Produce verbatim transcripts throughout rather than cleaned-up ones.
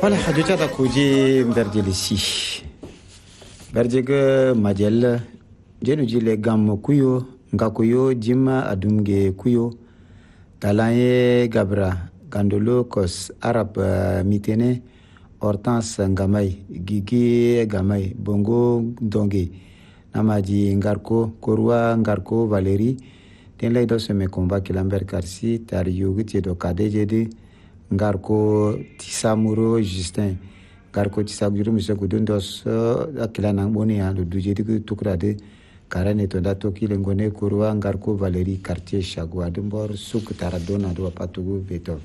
Voilà, hajuta da kuje mberjelisi. Berjega majel jenu jile gam kuyo ngakuyo jima adumge kuyo talaye gabra gandolo kos arab uh, mitene Hortense ngamay gigi gamay bongo donge namaji ngarko korwa ngarko Valérie ten lay do seme combat kilamber karsi tar yogi do kadeje de ngarko tisamuro Justin ngarko tisaguru miso kudundos akila nang boni ya do duje de tukra de karane to dato kile ngone korwa ngarko Valérie quartier chagwa de bor suk taradona do patugu beto.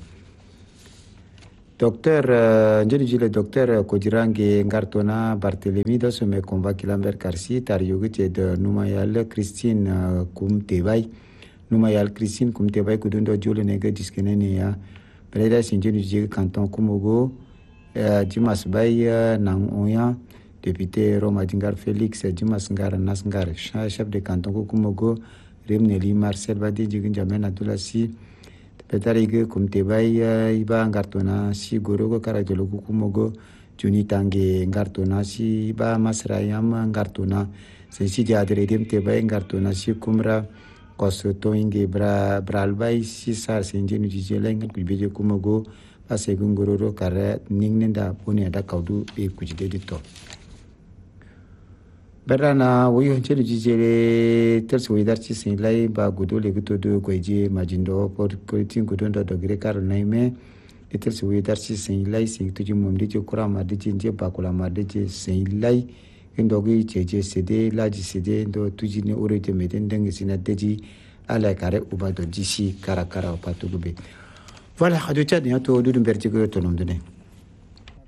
Docteur njeni le docteur Kojirange Ngartona Barthélemy do seme combat kilamber karsi tar yogi de numayal Christine Kumtebay numayal Christine Kumtebay kudundo jole nega diskenene ya Preda sinjeni jige canton Kumogo Dimas Bay nang oya député Roma Dingar Félix Dimas Ngar Nasngar chef de canton Kumogo Remneli Marcel Badi jige jamen Abdoulasi Petarige Kumtebay iba Ngartona si gorogo karajolo Kumogo juni tange Ngartona si iba Masrayam Ngartona sensi di adredem Tebay Ngartona si kumra kosoto inge bra bralbay si sar senjenu jijele ngat kubeje Kumogo ase gungororo kare ningnenda poni ada kaudu be kujide dito berana woyo jenu jijele terso widar ci senlay ba gudole gutodo goje majindo por politin gudondo do grekar naime terso widar ci senlay sing tuji momdi ci kurama de jinje ba kula ma de senlay ndogi jeje sede laji sede ndo tuji ne urete meden dengi sina deji ala kare uba do jisi kara kara patu gube voilà hadu chad ya to dudum berjigo to nomdene